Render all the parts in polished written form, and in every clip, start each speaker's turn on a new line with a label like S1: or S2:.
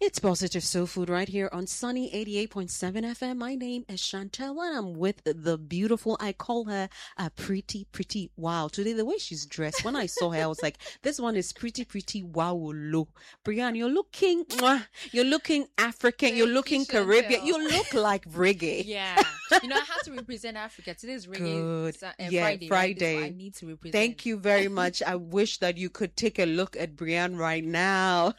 S1: It's Positive Soul Food right here on Sunny 88.7 FM. My name is Chantel and I'm with the beautiful, I call her pretty wow. Today, the way she's dressed, when I saw her, I was like, this one is pretty wow. Brianne, you're looking African, you're looking Caribbean, you look like reggae.
S2: Yeah. I have to represent Africa. Today's reggae.
S1: Good. Friday.
S2: Right? I need to represent.
S1: Thank you very much. I wish that you could take a look at Brianne right now.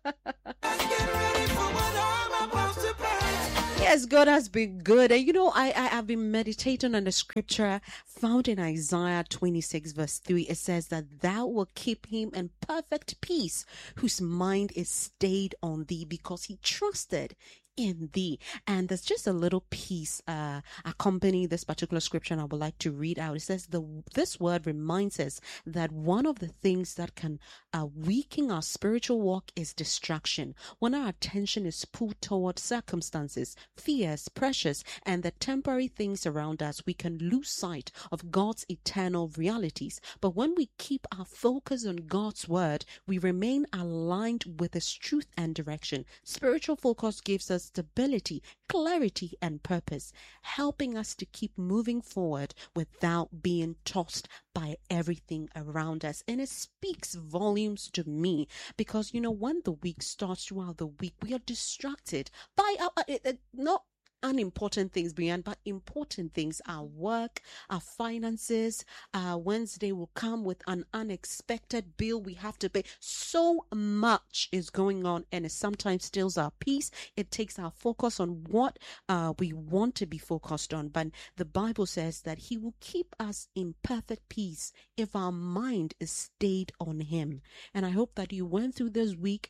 S1: Yes, God has been good. And I have been meditating on the scripture found in Isaiah 26 verse 3. It says that thou will keep him in perfect peace, whose mind is stayed on thee, because he trusted in thee. And there's just a little piece accompanying this particular scripture, and I would like to read out. It says this word reminds us that one of the things that can weaken our spiritual walk is distraction. When our attention is pulled toward circumstances, fears, pressures, and the temporary things around us, we can lose sight of God's eternal realities. But when we keep our focus on God's word, we remain aligned with his truth and direction. Spiritual focus gives us stability, clarity, and purpose, helping us to keep moving forward without being tossed by everything around us. And it speaks volumes to me because, when the week starts, throughout the week, we are distracted by not unimportant things, Brianne, but important things. Our work, our finances. Wednesday will come with an unexpected bill we have to pay. So much is going on, and it sometimes steals our peace. It takes our focus on what we want to be focused on. But the Bible says that he will keep us in perfect peace if our mind is stayed on him. And I hope that you went through this week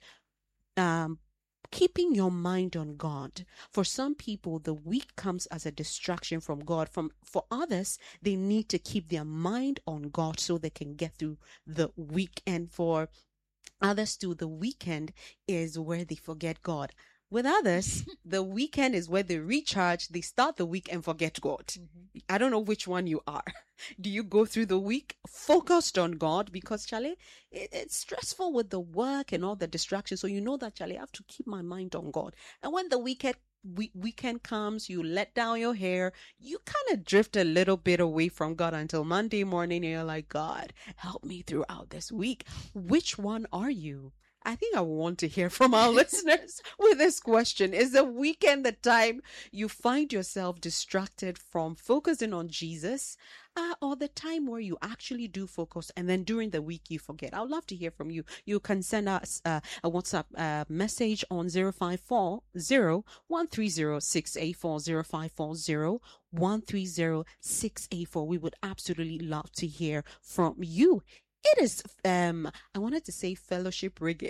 S1: keeping your mind on God. For some people, the week comes as a distraction from God. For others, they need to keep their mind on God so they can get through the week. And for others too, the weekend is where they forget God. With others, the weekend is where they recharge, they start the week and forget God. Mm-hmm. I don't know which one you are. Do you go through the week focused on God? Because, Charlie, it's stressful with the work and all the distractions. So you know that, Charlie, I have to keep my mind on God. And when the weekend comes, you let down your hair, you kind of drift a little bit away from God until Monday morning and you're like, God, help me throughout this week. Which one are you? I think I want to hear from our listeners with this question. Is the weekend the time you find yourself distracted from focusing on Jesus, or the time where you actually do focus and then during the week you forget? I would love to hear from you. You can send us a WhatsApp message on 0540-130-684, 0540-130-684. We would absolutely love to hear from you. It is, I wanted to say Fellowship Reggae.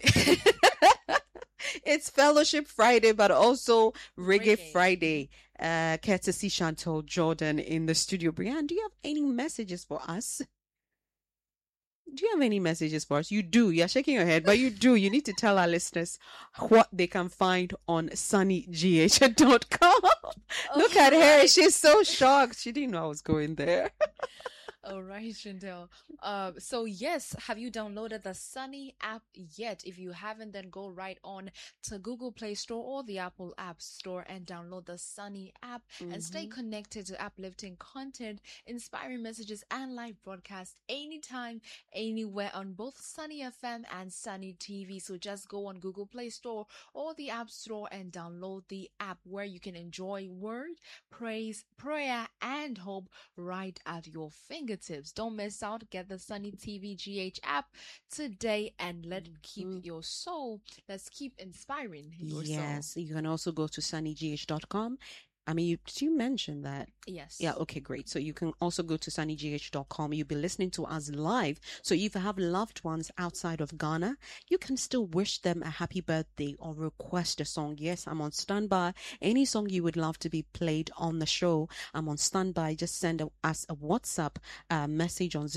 S1: It's Fellowship Friday, but also Reggae Friday. Courtesy Chantal Jordan in the studio. Brianne, do you have any messages for us? Do you have any messages for us? You do. You're shaking your head, but you do. You need to tell our listeners what they can find on sunnygh.com. Look at her. She's so shocked. She didn't know I was going there.
S2: All right, Chantel. So yes, have you downloaded the Sunny app yet? If you haven't, then go right on to Google Play Store or the Apple App Store and download the Sunny app and stay connected to uplifting content, inspiring messages, and live broadcasts anytime, anywhere on both Sunny FM and Sunny TV. So just go on Google Play Store or the App Store and download the app where you can enjoy word, praise, prayer, and hope right at your fingertips. Don't miss out. Get the Sunny TV GH app today and let's keep inspiring your soul.
S1: Yes, you can also go to sunnygh.com. I mean, did you mention that?
S2: Yes.
S1: Yeah, okay, great. So you can also go to sunnygh.com. You'll be listening to us live. So if you have loved ones outside of Ghana, you can still wish them a happy birthday or request a song. Yes, I'm on standby. Any song you would love to be played on the show, I'm on standby. Just send us a WhatsApp message on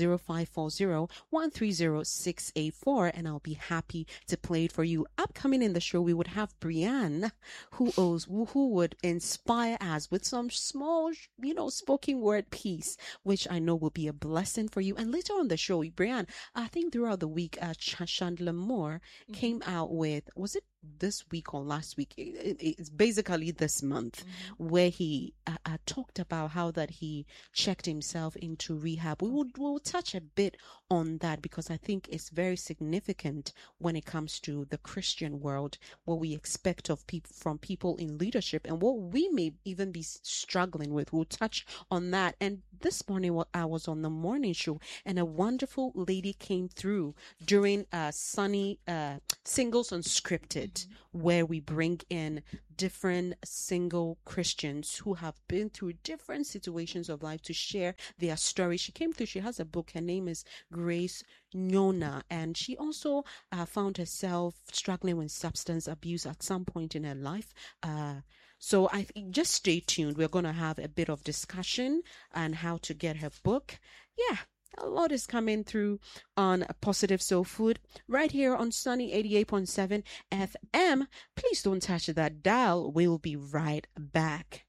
S1: 0540-130-684 and I'll be happy to play it for you. Upcoming in the show, we would have Brianne, who would inspire us with some small, spoken word piece, which I know will be a blessing for you. And later on the show, Brianne, I think throughout the week, Chandler Moore came out with, was it this week or last week. It's basically this month, where he talked about how that he checked himself into rehab. We'll touch a bit on that, because I think it's very significant when it comes to the Christian world, what we expect of people, from people in leadership, and what we may even be struggling with. We'll touch on that. And this morning, I was on the morning show, and a wonderful lady came through during Sunny Singles Unscripted, where we bring in different single Christians who have been through different situations of life to share their story. She came through. She has a book. Her name is Grace Nyona, and she also found herself struggling with substance abuse at some point in her life. So I think just stay tuned. We're going to have a bit of discussion on how to get her book. Yeah. A lot is coming through on Positive Soul Food right here on Sunny 88.7 FM. Please don't touch that dial. We'll be right back.